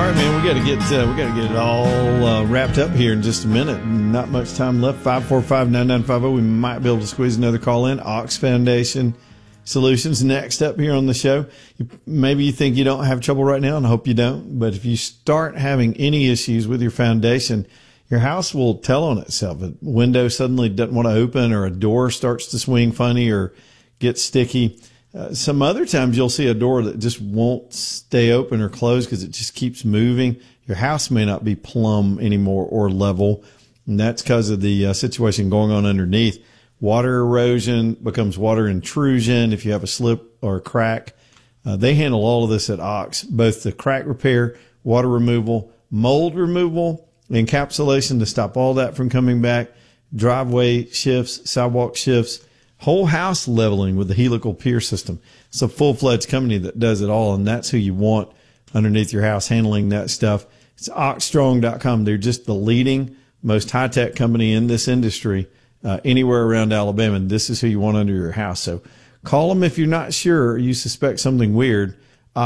right, man. We got to get it all wrapped up here in just a minute. Not much time left. 545-9950. We might be able to squeeze another call in. Ox Foundation Solutions next up here on the show. Maybe you think you don't have trouble right now, and I hope you don't. But if you start having any issues with your foundation, your house will tell on itself. A window suddenly doesn't want to open, or a door starts to swing funny or get sticky. Some other times you'll see a door that just won't stay open or closed because it just keeps moving. Your house may not be plumb anymore or level, and that's because of the situation going on underneath. Water erosion becomes water intrusion if you have a slip or a crack. They handle all of this at Ox, both the crack repair, water removal, mold removal, encapsulation to stop all that from coming back, driveway shifts, sidewalk shifts, whole house leveling with the helical pier system. It's a full-fledged company that does it all, and that's who you want underneath your house handling that stuff. It's oxstrong.com. They're just the leading, most high-tech company in this industry anywhere around Alabama, and this is who you want under your house. So call them if you're not sure or you suspect something weird,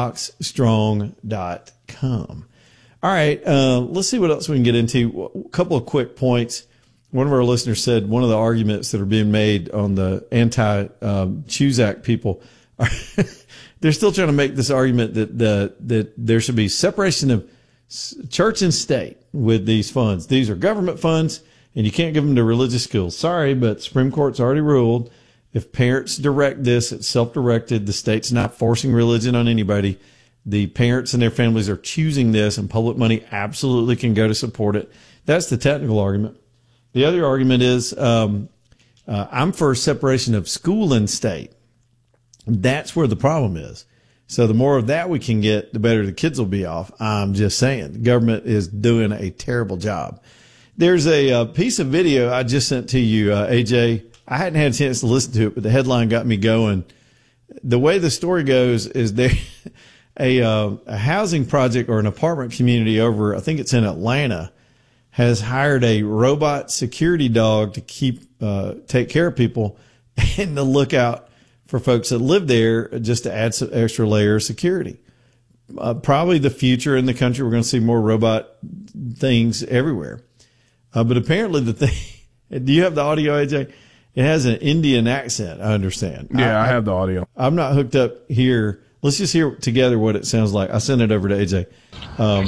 oxstrong.com. All right, let's see what else we can get into. A couple of quick points. One of our listeners said one of the arguments that are being made on the anti-Choose Act people are they're still trying to make this argument that there should be separation of church and state with these funds. These are government funds, and you can't give them to religious schools. Sorry, but Supreme Court's already ruled if parents direct this, it's self-directed. The state's not forcing religion on anybody. The parents and their families are choosing this, and public money absolutely can go to support it. That's the technical argument. The other argument is I'm for separation of school and state. That's where the problem is. So the more of that we can get, the better the kids will be off. I'm just saying. The government is doing a terrible job. There's a piece of video I just sent to you, AJ. I hadn't had a chance to listen to it, but the headline got me going. The way the story goes is there a housing project or an apartment community over, I think it's in Atlanta, has hired a robot security dog to take care of people and to look out for folks that live there just to add some extra layer of security. Probably the future in the country, we're going to see more robot things everywhere. But apparently the thing, do you have the audio, AJ? It has an Indian accent, I understand. Yeah, I have the audio. I'm not hooked up here. Let's just hear together what it sounds like. I sent it over to AJ. I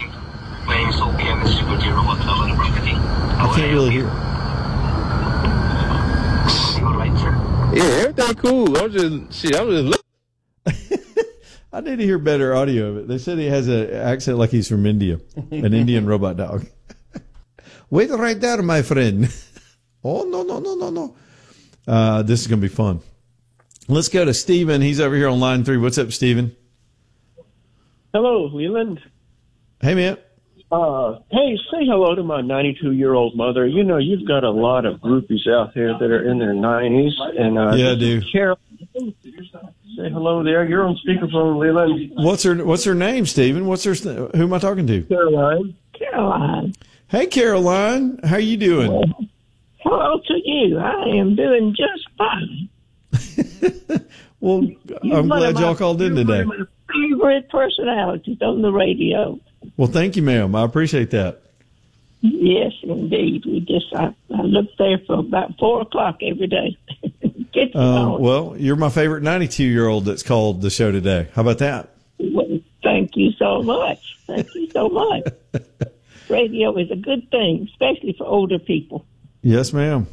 can't really hear. Yeah, everything cool. I'm just looking. I need to hear better audio of it. They said he has an accent like he's from India, an Indian robot dog. Wait right there, my friend. Oh, no. This is going to be fun. Let's go to Stephen. He's over here on line 3. What's up, Stephen? Hello, Leland. Hey, man. Hey, say hello to my 92-year-old mother. You know, you've got a lot of groupies out there that are in their 90s. And, yeah, I do. Carol, say hello there. You're on speakerphone, Leland. What's her name, Stephen? Who am I talking to? Caroline. Hey, Caroline. How you doing? Hello to you. I am doing just fine. Well, I'm glad y'all called in today. One of my favorite personalities on the radio. Well, thank you, ma'am. I appreciate that. Yes, indeed. I look there for about 4 o'clock every day. Well, you're my favorite 92-year-old that's called the show today. How about that? Well, thank you so much. Radio is a good thing, especially for older people. Yes, ma'am.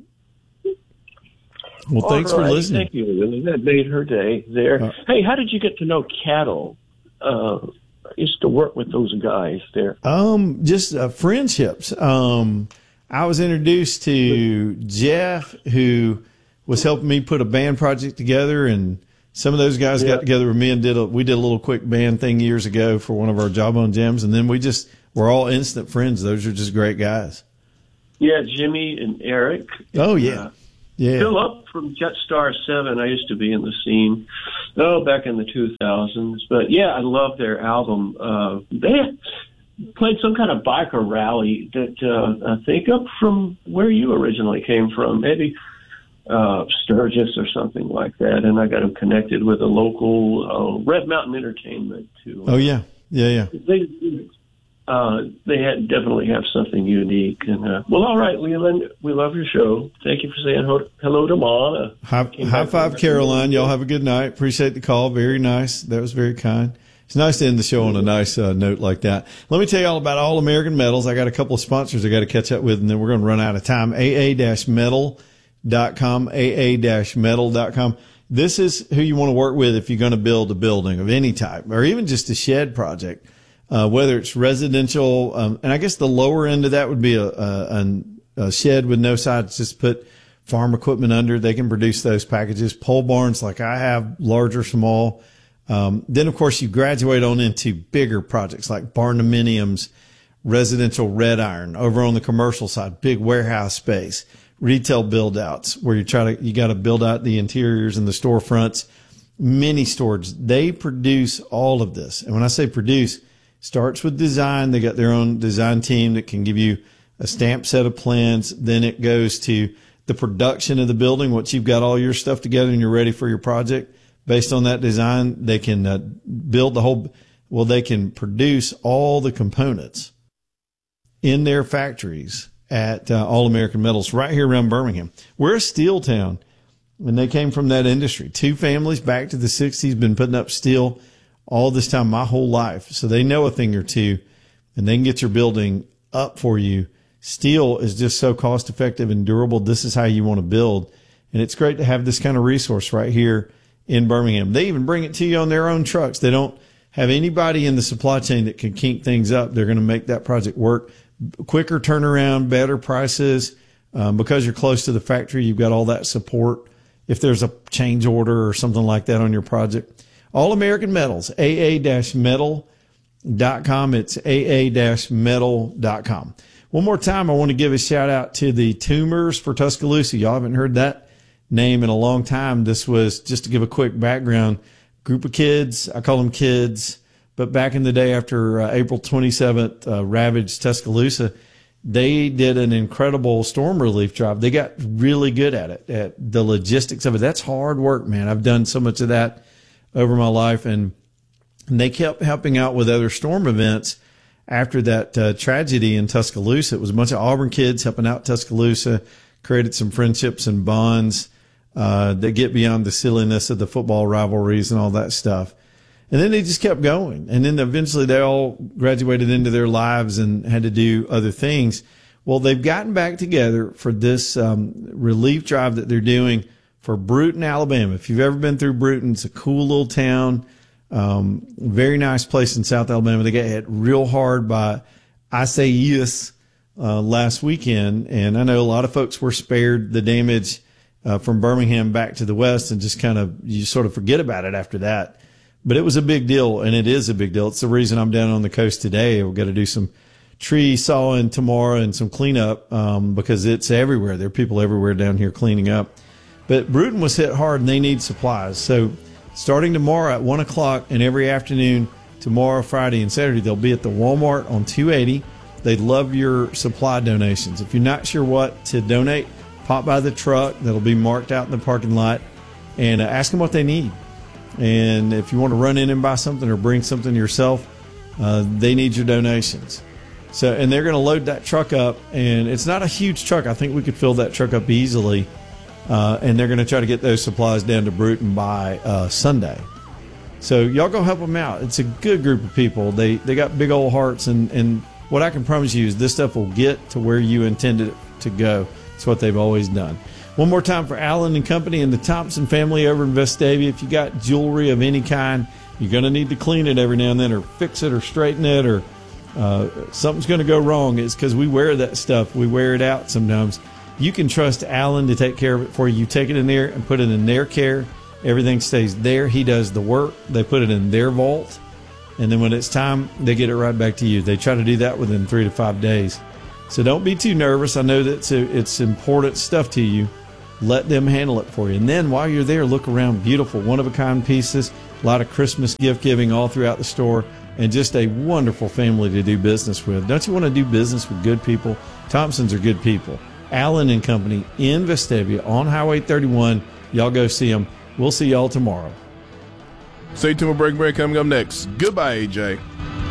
Well, thanks for listening. Thank you, Lily. That made her day there. Hey, how did you get to know Cattle? I used to work with those guys there. Just friendships. I was introduced to Jeff, who was helping me put a band project together, and some of those guys got together with me and we did a little quick band thing years ago for one of our Jawbone Jams, and then we're all instant friends. Those are just great guys. Yeah, Jimmy and Eric. Oh, yeah. Philip from Jetstar 7. I used to be in the scene, back in the 2000s. But, yeah, I love their album. They played some kind of biker rally that I think up from where you originally came from, maybe Sturgis or something like that. And I got them connected with a local Red Mountain Entertainment, too. Oh, yeah. Yeah. They definitely have something unique. And well, all right, Leland, we love your show. Thank you for saying hello to Mom. High five, Caroline. Y'all have a good night. Appreciate the call. Very nice. That was very kind. It's nice to end the show on a nice note like that. Let me tell you all about All American Metals. I got a couple of sponsors I got to catch up with, and then we're going to run out of time. AA-metal.com, AA-metal.com. This is who you want to work with if you're going to build a building of any type, or even just a shed project. Whether it's residential, and I guess the lower end of that would be a shed with no sides, just put farm equipment under. They can produce those packages. Pole barns like I have, large or small. Then of course you graduate on into bigger projects like barndominiums, residential red iron. Over on the commercial side, big warehouse space, retail build outs where you got to build out the interiors and the storefronts, mini storage. They produce all of this. And when I say produce, starts with design. They got their own design team that can give you a stamped set of plans. Then it goes to the production of the building. Once you've got all your stuff together and you're ready for your project, based on that design, they can they can produce all the components in their factories at All American Metals right here around Birmingham. We're a steel town, and they came from that industry. Two families back to the 60s, been putting up steel all this time, my whole life. So they know a thing or two, and they can get your building up for you. Steel is just so cost effective and durable. This is how you want to build. And it's great to have this kind of resource right here in Birmingham. They even bring it to you on their own trucks. They don't have anybody in the supply chain that can kink things up. They're going to make that project work. Quicker turnaround, better prices. Because you're close to the factory, you've got all that support if there's a change order or something like that on your project. All American Metals, AA-metal.com. It's AA-metal.com. One more time, I want to give a shout out to the Toomers for Tuscaloosa. Y'all haven't heard that name in a long time. This was, just to give a quick background, group of kids. I call them kids, but back in the day after April 27th ravaged Tuscaloosa, they did an incredible storm relief drive. They got really good at it, at the logistics of it. That's hard work, man. I've done so much of that over my life, and they kept helping out with other storm events after that tragedy in Tuscaloosa. It was a bunch of Auburn kids helping out Tuscaloosa, created some friendships and bonds that get beyond the silliness of the football rivalries and all that stuff. And then they just kept going. And then eventually they all graduated into their lives and had to do other things. Well, they've gotten back together for this relief drive that they're doing for Bruton, Alabama. If you've ever been through Bruton, it's a cool little town. Very nice place in South Alabama. They got hit real hard by Isaias last weekend. And I know a lot of folks were spared the damage from Birmingham back to the west, and just you sort of forget about it after that. But it was a big deal, and it is a big deal. It's the reason I'm down on the coast today. We've got to do some tree sawing tomorrow and some cleanup because it's everywhere. There are people everywhere down here cleaning up. But Bruton was hit hard, and they need supplies. So starting tomorrow at 1 o'clock and every afternoon, tomorrow, Friday, and Saturday, they'll be at the Walmart on 280. They'd love your supply donations. If you're not sure what to donate, pop by the truck that'll be marked out in the parking lot and ask them what they need. And if you want to run in and buy something or bring something yourself, they need your donations. So, and they're going to load that truck up, and it's not a huge truck. I think we could fill that truck up easily. And they're going to try to get those supplies down to Bruton by Sunday. So y'all go help them out. It's a good group of people. They got big old hearts, and what I can promise you is this stuff will get to where you intended it to go. It's what they've always done. One more time for Allen and Company and the Thompson family over in Vestavia. If you got jewelry of any kind, you're going to need to clean it every now and then, or fix it, or straighten it, or something's going to go wrong. It's because we wear that stuff. We wear it out sometimes. You can trust Allen to take care of it for you. You take it in there and put it in their care. Everything stays there. He does the work. They put it in their vault. And then when it's time, they get it right back to you. They try to do that within 3 to 5 days. So don't be too nervous. I know that it's important stuff to you. Let them handle it for you. And then while you're there, look around. Beautiful, one-of-a-kind pieces. A lot of Christmas gift giving all throughout the store. And just a wonderful family to do business with. Don't you want to do business with good people? Thompsons are good people. Allen and Company in Vestavia on Highway 31. Y'all go see them. We'll see y'all tomorrow. Stay tuned for break coming up next. Goodbye, AJ.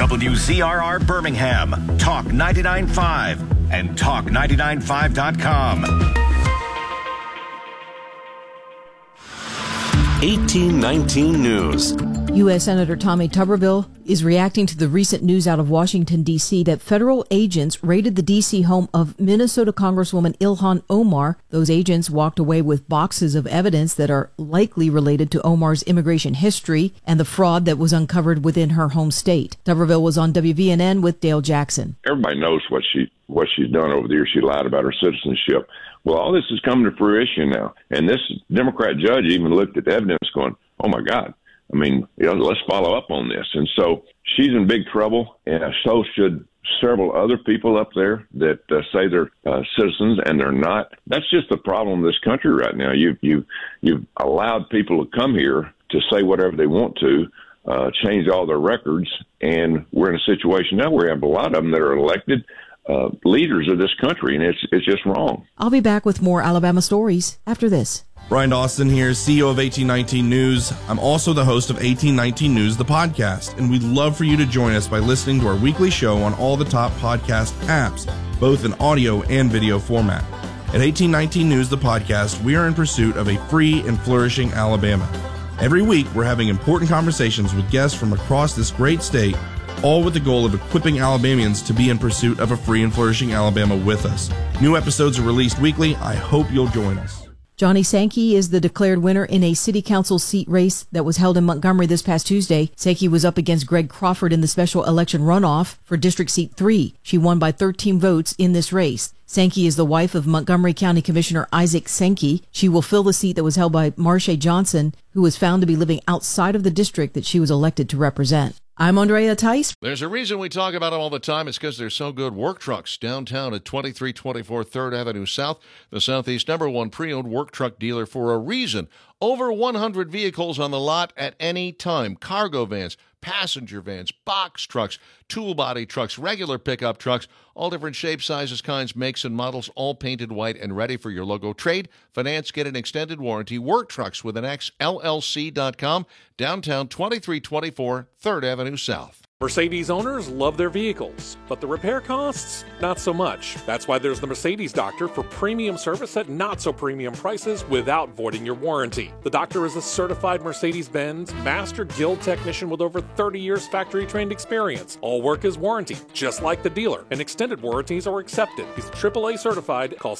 WZRR Birmingham, Talk 99.5, and Talk995.com. 1819 News. U.S. Senator Tommy Tuberville is reacting to the recent news out of Washington, D.C. that federal agents raided the D.C. home of Minnesota Congresswoman Ilhan Omar. Those agents walked away with boxes of evidence that are likely related to Omar's immigration history and the fraud that was uncovered within her home state. Tuberville was on WVNN with Dale Jackson. Everybody knows what she's done over the years. She lied about her citizenship. Well, all this is coming to fruition now. And this Democrat judge even looked at the evidence going, oh, my God. I mean, let's follow up on this. And so she's in big trouble, and so should several other people up there that say they're citizens and they're not. That's just the problem of this country right now. You've allowed people to come here to say whatever they want to, change all their records, and we're in a situation now where we have a lot of them that are elected leaders of this country, and it's just wrong. I'll be back with more Alabama stories after this. Brian Dawson here, CEO of 1819 News. I'm also the host of 1819 News, the podcast, and we'd love for you to join us by listening to our weekly show on all the top podcast apps, both in audio and video format. At 1819 News, the podcast, we are in pursuit of a free and flourishing Alabama. Every week, we're having important conversations with guests from across this great state, all with the goal of equipping Alabamians to be in pursuit of a free and flourishing Alabama with us. New episodes are released weekly. I hope you'll join us. Johnny Sankey is the declared winner in a city council seat race that was held in Montgomery this past Tuesday. Sankey was up against Greg Crawford in the special election runoff for District Seat 3. She won by 13 votes in this race. Sankey is the wife of Montgomery County Commissioner Isaac Sankey. She will fill the seat that was held by Marcia Johnson, who was found to be living outside of the district that she was elected to represent. I'm Andrea Tice. There's a reason we talk about them all the time. It's because they're so good. Work Trucks downtown at 2324 3rd Avenue South, the Southeast #1 pre-owned work truck dealer for a reason. Over 100 vehicles on the lot at any time. Cargo vans, passenger vans, box trucks, tool body trucks, regular pickup trucks, all different shapes, sizes, kinds, makes, and models, all painted white and ready for your logo. Trade, finance, get an extended warranty. Work Trucks with an X, LLC.com, downtown 2324 3rd Avenue South. Mercedes owners love their vehicles, but the repair costs, not so much. That's why there's the Mercedes Doctor for premium service at not-so-premium prices without voiding your warranty. The doctor is a certified Mercedes-Benz Master Guild technician with over 30 years factory-trained experience. All work is warranty, just like the dealer, and extended warranties are accepted. He's AAA certified. Call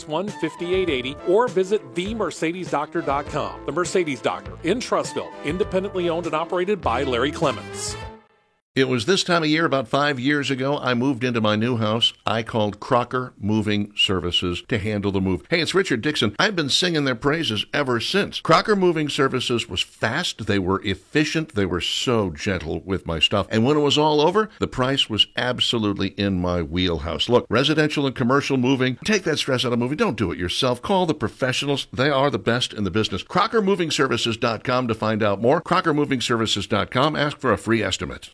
661-5880 or visit themercedesdoctor.com. The Mercedes Doctor in Trussville, independently owned and operated by Larry Clements. It was this time of year, about 5 years ago, I moved into my new house. I called Crocker Moving Services to handle the move. Hey, it's Richard Dixon. I've been singing their praises ever since. Crocker Moving Services was fast. They were efficient. They were so gentle with my stuff. And when it was all over, the price was absolutely in my wheelhouse. Look, residential and commercial moving, take that stress out of moving. Don't do it yourself. Call the professionals. They are the best in the business. CrockerMovingServices.com to find out more. CrockerMovingServices.com. Ask for a free estimate.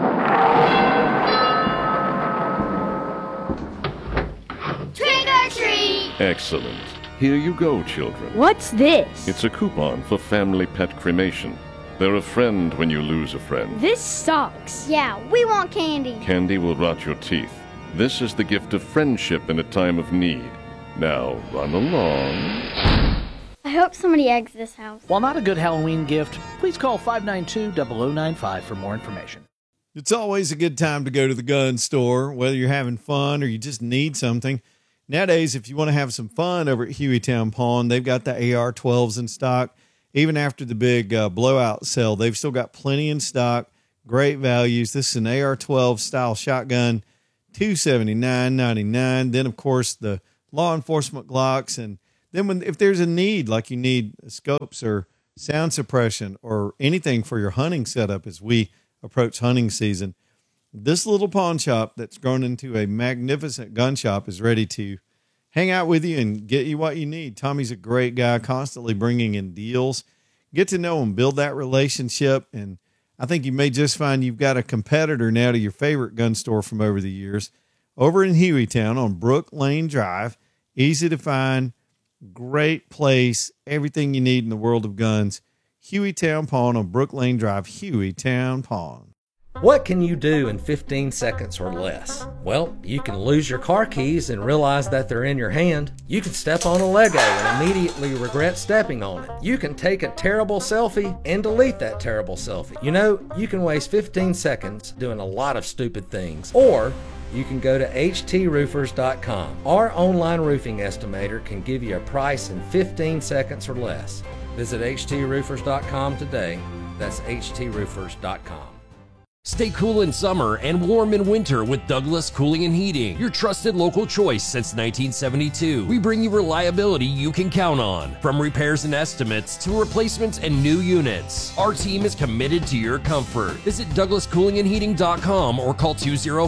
Excellent. Here you go, children. What's this? It's a coupon for family pet cremation. They're a friend when you lose a friend. This sucks. Yeah, we want candy. Candy will rot your teeth. This is the gift of friendship in a time of need. Now, run along. I hope somebody eggs this house. While not a good Halloween gift, please call 592-0095 for more information. It's always a good time to go to the gun store, whether you're having fun or you just need something. Nowadays, if you want to have some fun over at Hueytown Pawn, they've got the AR-12s in stock. Even after the big blowout sale, they've still got plenty in stock. Great values. This is an AR-12 style shotgun, $279.99. Then, of course, the law enforcement Glocks. And then if there's a need, like you need scopes or sound suppression or anything for your hunting setup as we approach hunting season, this little pawn shop that's grown into a magnificent gun shop is ready to hang out with you and get you what you need. Tommy's a great guy, constantly bringing in deals. Get to know him, build that relationship, and I think you may just find you've got a competitor now to your favorite gun store from over the years. Over in Hueytown on Brook Lane Drive, easy to find, great place, everything you need in the world of guns. Hueytown Pawn on Brook Lane Drive, Hueytown Pawn. What can you do in 15 seconds or less? Well, you can lose your car keys and realize that they're in your hand. You can step on a Lego and immediately regret stepping on it. You can take a terrible selfie and delete that terrible selfie. You know, you can waste 15 seconds doing a lot of stupid things. Or you can go to HTRoofers.com. Our online roofing estimator can give you a price in 15 seconds or less. Visit HTRoofers.com today. That's HTRoofers.com. Stay cool in summer and warm in winter with Douglas Cooling and Heating, your trusted local choice since 1972. We bring you reliability you can count on, from repairs and estimates to replacements and new units. Our team is committed to your comfort. Visit DouglasCoolingandHeating.com or call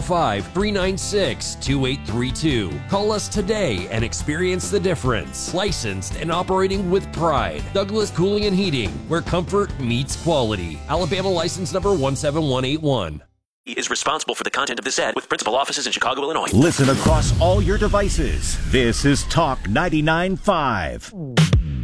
205-396-2832. Call us today and experience the difference. Licensed and operating with pride. Douglas Cooling and Heating, where comfort meets quality. Alabama license number 17181. He is responsible for the content of this ad with principal offices in Chicago, Illinois. Listen across all your devices. This is Talk 99.5.